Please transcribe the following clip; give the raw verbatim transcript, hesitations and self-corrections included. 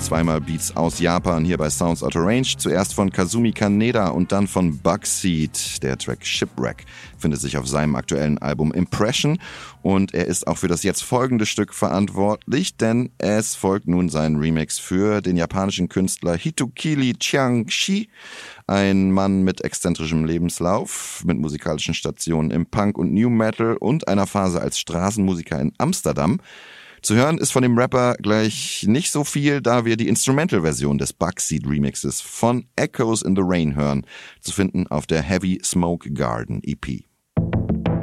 zweimal Beats aus Japan hier bei Sounds Out of Range. Zuerst von Kazumi Kaneda und dann von Bugseed. Der Track Shipwreck findet sich auf seinem aktuellen Album Impression und er ist auch für das jetzt folgende Stück verantwortlich, denn es folgt nun sein Remix für den japanischen Künstler Hitokili Chiang-shi. Ein Mann mit exzentrischem Lebenslauf, mit musikalischen Stationen im Punk und New Metal und einer Phase als Straßenmusiker in Amsterdam. Zu hören ist von dem Rapper gleich nicht so viel, da wir die Instrumental-Version des Bugseed Remixes von Echoes in the Rain hören, zu finden auf der Heavy Smoke Garden E P.